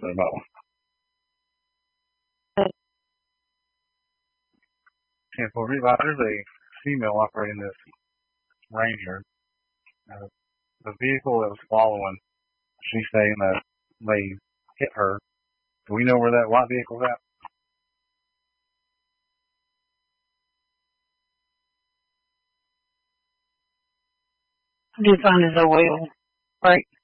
about. And for realize there's a female operating this Ranger. The vehicle that was following, she's saying that they hit her. Do we know where that white vehicle's at? I did find his oil, right?